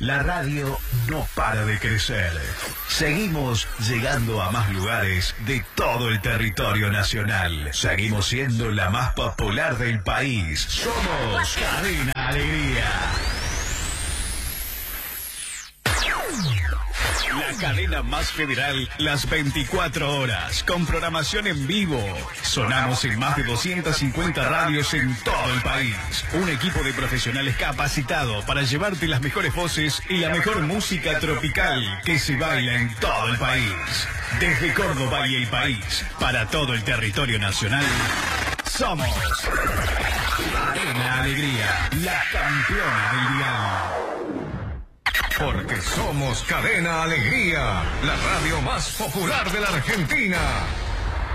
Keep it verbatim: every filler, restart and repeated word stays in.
La radio no para de crecer. Seguimos llegando a más lugares de todo el territorio nacional. Seguimos siendo la más popular del país. Somos Cadena Alegría. La cadena más federal, las veinticuatro horas, con programación en vivo. Sonamos en más de doscientas cincuenta radios en todo el país. Un equipo de profesionales capacitado para llevarte las mejores voces y la mejor música tropical que se baila en todo el país. Desde Córdoba y el país, para todo el territorio nacional, somos Cadena Alegría, la campeona del dial. Porque somos Cadena Alegría, la radio más popular de la Argentina.